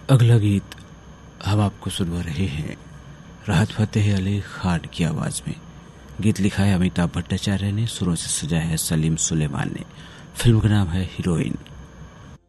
अगला गीत हम आपको सुनवा रहे हैं राहत फतेह अली खान की आवाज़ में। गीत लिखा है अमिताभ भट्टाचार्य ने, सुरों से सजाया है सलीम सुलेमान ने। फिल्म का नाम है हीरोइन।